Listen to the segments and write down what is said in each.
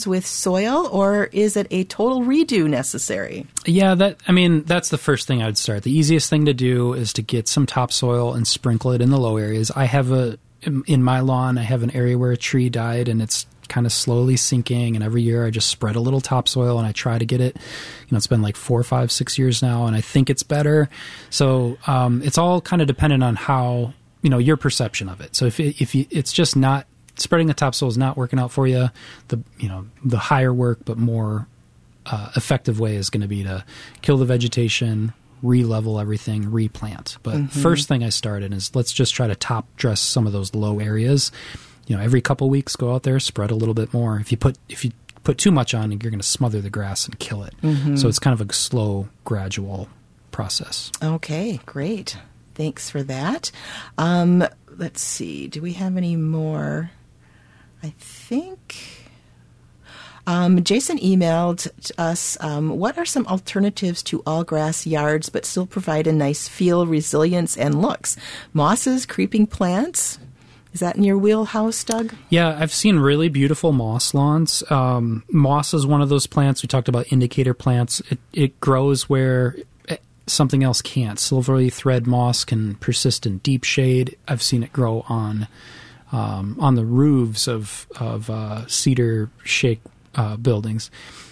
starts with soil, or is it a total redo necessary? Yeah, that's the first thing I would start. The easiest thing to do is to get some topsoil and sprinkle it in the low areas. In my lawn, I have an area where a tree died, and it's kind of slowly sinking, and every year I just spread a little topsoil and I try to get it. It's been like 4, 5, 6 years now, and I think it's better. So it's all kind of dependent on how, your perception of it. So if it's just not, spreading the topsoil is not working out for you, the higher work but more effective way is going to be to kill the vegetation, re-level everything, replant. But first thing I started is let's just try to top dress some of those low areas. Every couple weeks, go out there, spread a little bit more. If you put too much on, you're going to smother the grass and kill it. So it's kind of a slow, gradual process. Okay, great. Thanks for that. Let's see. Do we have any more? I think Jason emailed us, what are some alternatives to all grass yards but still provide a nice feel, resilience, and looks? Mosses, creeping plants? Is that in your wheelhouse, Doug? Yeah, I've seen really beautiful moss lawns. Moss is one of those plants. We talked about indicator plants. It grows where something else can't. Silvery thread moss can persist in deep shade. I've seen it grow on the roofs of cedar shake buildings.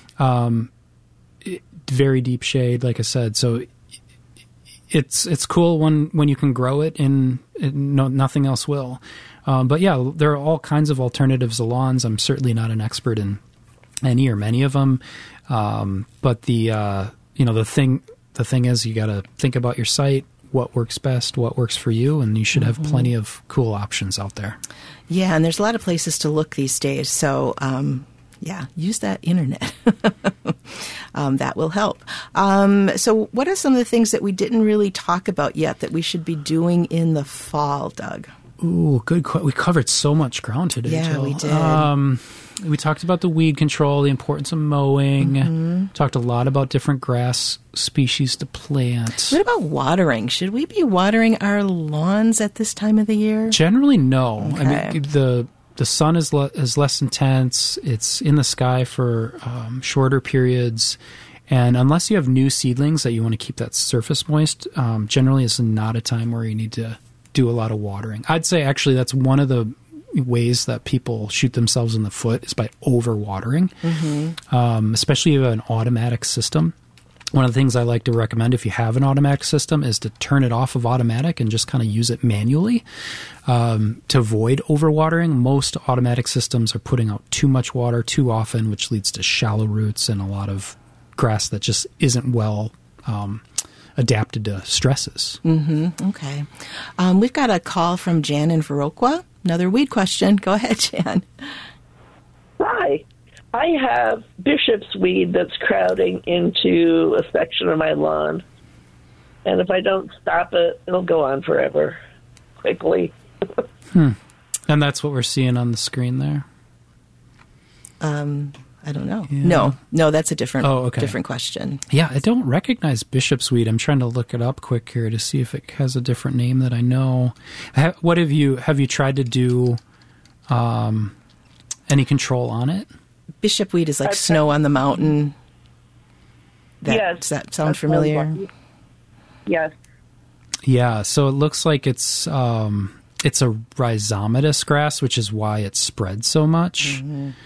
Very deep shade, like I said. So it's cool when you can grow it and nothing else will. But yeah, there are all kinds of alternatives to lawns. I'm certainly not an expert in any or many of them. But the thing is, you got to think about your site, what works best, what works for you, and you should have plenty of cool options out there. Yeah, and there's a lot of places to look these days. So, use that internet. That will help. So what are some of the things that we didn't really talk about yet that we should be doing in the fall, Doug? Ooh, good. We covered so much ground today, Jill. We did. We talked about the weed control, the importance of mowing. Talked a lot about different grass species to plant. What about watering? Should we be watering our lawns at this time of the year? Generally, no. Okay. I mean, the sun is less intense. It's in the sky for shorter periods. And unless you have new seedlings that you want to keep that surface moist, generally it's not a time where you need to do a lot of watering. I'd say actually that's one of the ways that people shoot themselves in the foot is by over-watering, especially if you have an automatic system. One of the things I like to recommend if you have an automatic system is to turn it off of automatic and just kind of use it manually to avoid overwatering. Most automatic systems are putting out too much water too often, which leads to shallow roots and a lot of grass that just isn't well adapted to stresses. Okay. We've got a call from Jan in Viroqua. Another weed question. Go ahead, Jan. Hi. I have bishop's weed that's crowding into a section of my lawn. And if I don't stop it, it'll go on forever, quickly. And that's what we're seeing on the screen there? I don't know. Yeah. No, that's a different different question. Yeah, I don't recognize bishop's weed. I'm trying to look it up quick here to see if it has a different name that I know. What have you tried to do any control on it? Bishop weed is like snow on the mountain. Yes. Does that sound familiar? Yes. Yeah, so it looks like it's a rhizomatous grass, which is why it spreads so much.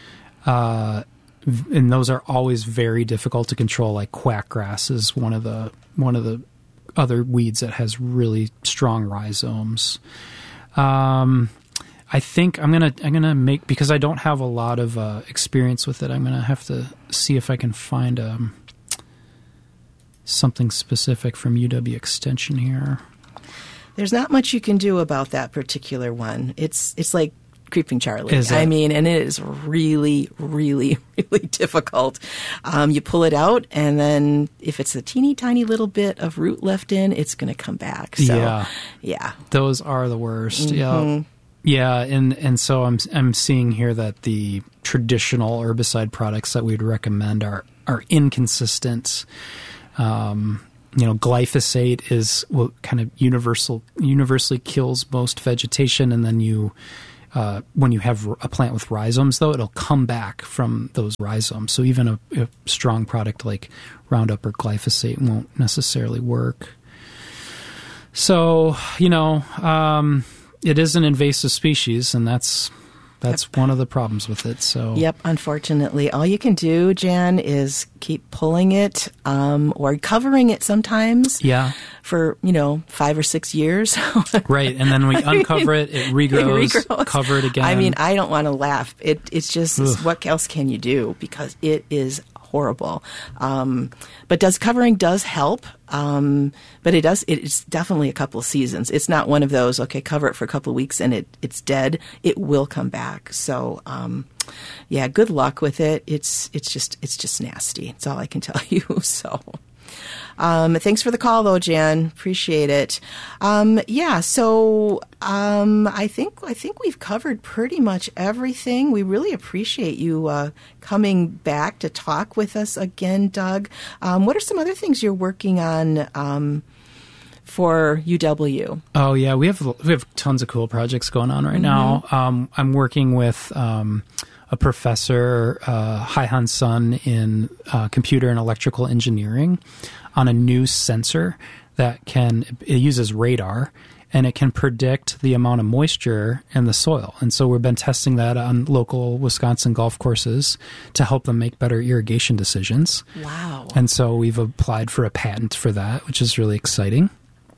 And those are always very difficult to control. Like quackgrass is one of the other weeds that has really strong rhizomes. I think I'm gonna make, because I don't have a lot of experience with it, I'm gonna have to see if I can find something specific from UW Extension here. There's not much you can do about that particular one. It's like Creeping Charlie. I mean, and it is really, really, really difficult. You pull it out, and then if it's a teeny tiny little bit of root left in, it's going to come back. So, yeah. Those are the worst. Yeah, and so I'm seeing here that the traditional herbicide products that we'd recommend are inconsistent. Glyphosate is kind of universally kills most vegetation, and then when you have a plant with rhizomes, though, it'll come back from those rhizomes. So even a strong product like Roundup or glyphosate won't necessarily work. So, it is an invasive species, and that's one of the problems with it. So Yep, unfortunately. All you can do, Jan, is keep pulling it or covering it sometimes. Yeah. For, 5 or 6 years. Right. And then we uncover it regrows, cover it again. I mean, I don't want to laugh. It's just, what else can you do? Because it is horrible. But covering does help. But it's definitely a couple of seasons. It's not one of those, okay, cover it for a couple of weeks and it's dead. It will come back. So, good luck with it. It's just nasty. That's all I can tell you. So, thanks for the call though, Jan. Appreciate it. So, I think we've covered pretty much everything. We really appreciate you, coming back to talk with us again, Doug. What are some other things you're working on, for UW? Oh yeah, we have tons of cool projects going on right now. I'm working with, a professor, Hai-Han Sun, in computer and electrical engineering on a new sensor that it uses radar, and it can predict the amount of moisture in the soil. And so we've been testing that on local Wisconsin golf courses to help them make better irrigation decisions. Wow. And so we've applied for a patent for that, which is really exciting.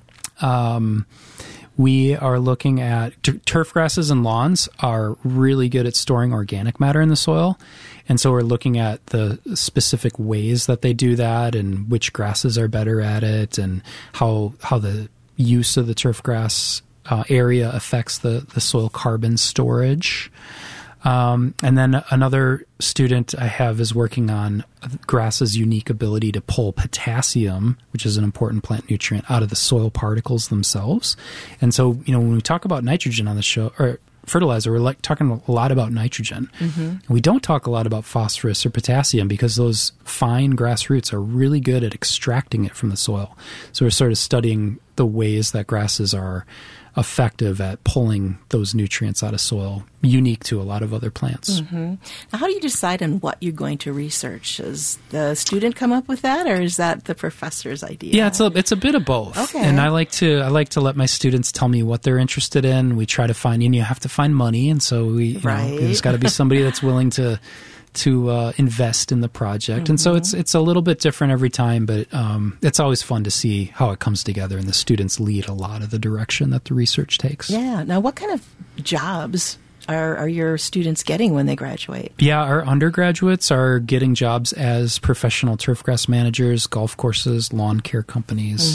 We are looking at turf grasses and lawns are really good at storing organic matter in the soil. And so we're looking at the specific ways that they do that and which grasses are better at it and how the use of the turf grass area affects the soil carbon storage. And then another student I have is working on grass's unique ability to pull potassium, which is an important plant nutrient, out of the soil particles themselves. And so, when we talk about nitrogen on the show, or fertilizer, we're talking a lot about nitrogen. And we don't talk a lot about phosphorus or potassium because those fine grass roots are really good at extracting it from the soil. So we're sort of studying the ways that grasses are effective at pulling those nutrients out of soil, unique to a lot of other plants. Now, how do you decide on what you're going to research? Does the student come up with that, or is that the professor's idea? Yeah, it's a bit of both. Okay. And I like to let my students tell me what they're interested in. We try to find, you have to find money, and so there's got to be somebody that's willing to invest in the project. And so it's a little bit different every time, but it's always fun to see how it comes together, and the students lead a lot of the direction that the research takes. Yeah. Now, what kind of jobs are your students getting when they graduate? Yeah, our undergraduates are getting jobs as professional turfgrass managers, golf courses, lawn care companies.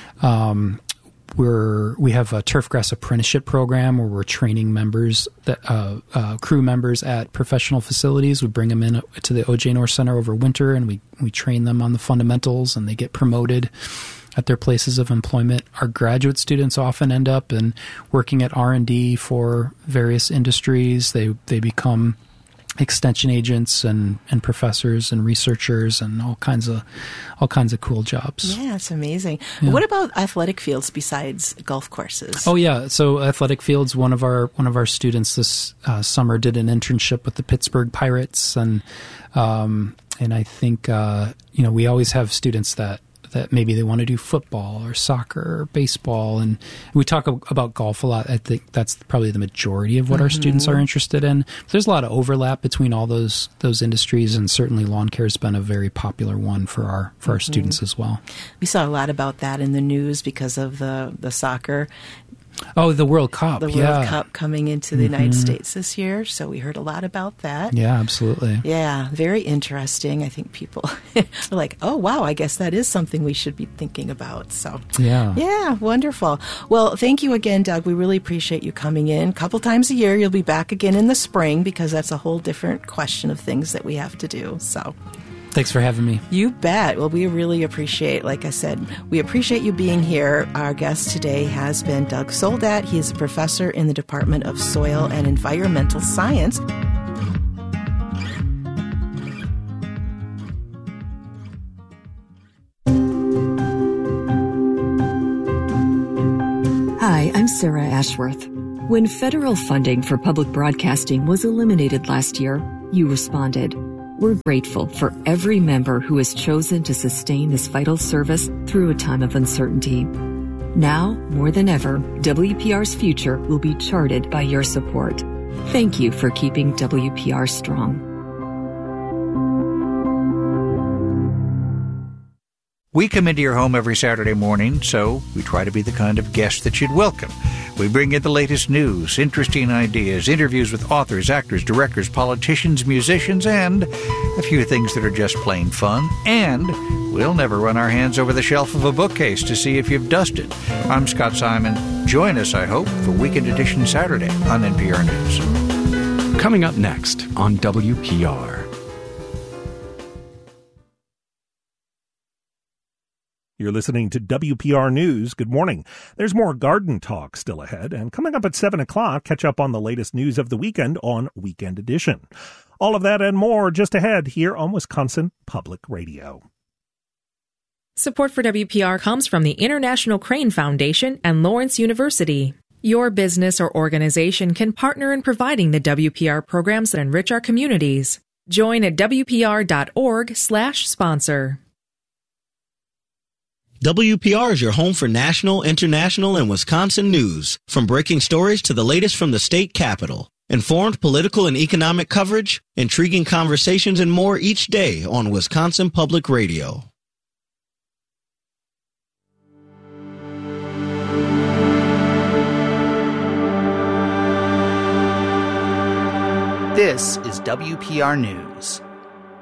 We have a turfgrass apprenticeship program where we're training members, crew members at professional facilities. We bring them in to the OJ North Center over winter, and we train them on the fundamentals, and they get promoted at their places of employment. Our graduate students often end up working at R&D for various industries. They become extension agents and professors and researchers and all kinds of cool jobs. Yeah, it's amazing. Yeah. What about athletic fields besides golf courses? Oh yeah, so athletic fields. One of our students this summer did an internship with the Pittsburgh Pirates, and I think we always have students that maybe they want to do football or soccer or baseball. And we talk about golf a lot. I think that's probably the majority of what our students are interested in. There's a lot of overlap between all those industries, and certainly lawn care has been a very popular one for our students as well. We saw a lot about that in the news because of the soccer. Oh, the World Cup. The World Cup coming into the United States this year. So we heard a lot about that. Yeah, absolutely. Yeah, very interesting. I think people are like, oh, wow, I guess that is something we should be thinking about. So, yeah, wonderful. Well, thank you again, Doug. We really appreciate you coming in. A couple times a year. You'll be back again in the spring because that's a whole different question of things that we have to do. So. Thanks for having me. You bet. Well, we really appreciate, like I said, we appreciate you being here. Our guest today has been Doug Soldat. He is a professor in the Department of Soil and Environmental Science. Hi, I'm Sarah Ashworth. When federal funding for public broadcasting was eliminated last year, you responded. We're grateful for every member who has chosen to sustain this vital service through a time of uncertainty. Now, more than ever, WPR's future will be charted by your support. Thank you for keeping WPR strong. We come into your home every Saturday morning, so we try to be the kind of guest that you'd welcome. We bring you the latest news, interesting ideas, interviews with authors, actors, directors, politicians, musicians, and a few things that are just plain fun. And we'll never run our hands over the shelf of a bookcase to see if you've dusted. I'm Scott Simon. Join us, I hope, for Weekend Edition Saturday on NPR News. Coming up next on WPR. You're listening to WPR News. Good morning. There's more garden talk still ahead, and coming up at 7 o'clock, catch up on the latest news of the weekend on Weekend Edition. All of that and more just ahead here on Wisconsin Public Radio. Support for WPR comes from the International Crane Foundation and Lawrence University. Your business or organization can partner in providing the WPR programs that enrich our communities. Join at WPR.org/sponsor. WPR is your home for national, international, and Wisconsin news. From breaking stories to the latest from the state capitol. Informed political and economic coverage, intriguing conversations, and more each day on Wisconsin Public Radio. This is WPR News.